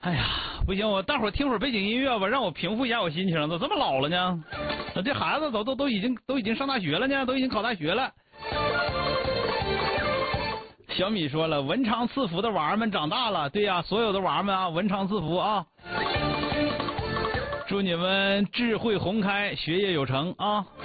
哎呀，不行，我大伙儿听会儿背景音乐吧，让我平复一下我心情。怎么这么老了呢？这孩子都已经上大学了呢，都已经考大学了。小米说了，文昌赐福的娃儿们长大了。对呀，所有的娃儿们啊，文昌赐福啊！祝你们智慧红开，学业有成啊！